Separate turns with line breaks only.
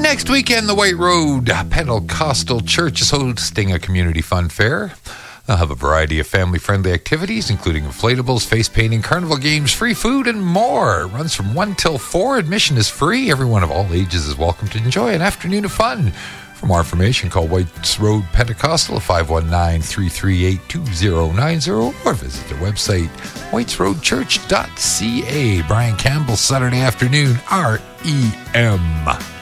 Next weekend, the White Road Pentecostal Church is hosting a community fun fair. They'll have a variety of family-friendly activities, including inflatables, face painting, carnival games, free food, and more. It runs from 1 till 4. Admission is free. Everyone of all ages is welcome to enjoy an afternoon of fun. For more information, call White's Road Pentecostal at 519-338-2090 or visit their website, whitesroadchurch.ca. Brian Campbell, Saturday afternoon, REM.